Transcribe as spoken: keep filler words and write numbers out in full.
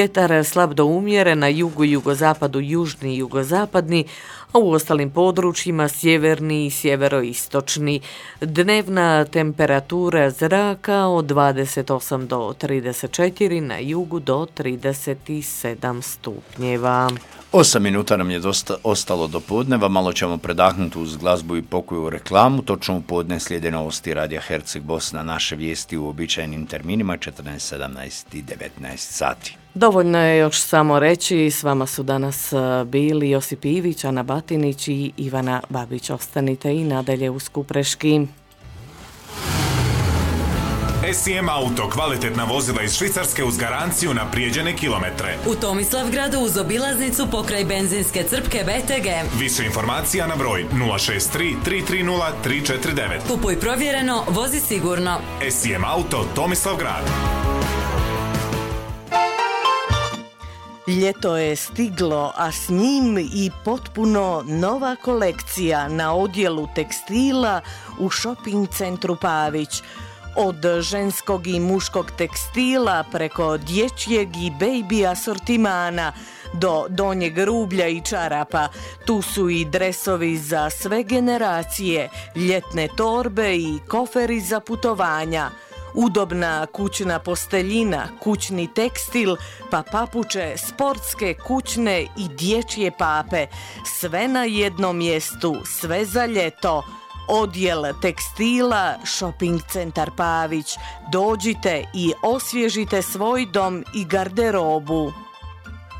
Vjetar slab do umjeren na jugu, jugozapadu, južni i jugozapadni, a u ostalim područjima sjeverni i sjeveroistočni. Dnevna temperatura zraka od dvadeset osam do trideset četiri, na jugu do trideset sedam stupnjeva. Osam minuta nam je dosta ostalo do podneva, malo ćemo predahnuti uz glazbu i pokoju reklamu. Točno u podne slijede novosti Radija Herceg Bosna, naše vijesti u običajnim terminima četrnaest, sedamnaest i devetnaest sati. Dovoljno je još samo reći, s vama su danas bili Josip Ivić, Ana Batinić i Ivana Babić. Ostanite i nadalje uz Kupreški. S I M Auto, kvalitetna vozila iz Švicarske uz garanciju na prijeđene kilometre. U Tomislavgradu uz obilaznicu pokraj benzinske crpke B T G. Više informacija na broj nula šest tri, tri tri nula, tri četiri devet. Kupuj provjereno, vozi sigurno. S I M Auto, Tomislavgrad. Ljeto je stiglo, a s njim i potpuno nova kolekcija na odjelu tekstila u shopping centru Pavić. Od ženskog i muškog tekstila preko dječjeg i baby asortimana do donjeg rublja i čarapa. Tu su i dresovi za sve generacije, ljetne torbe i koferi za putovanja. Udobna kućna posteljina, kućni tekstil, pa papuče, sportske, kućne i dječje pape. Sve na jednom mjestu, sve za ljeto. Odjel tekstila, shopping centar Pavić. Dođite i osvježite svoj dom i garderobu.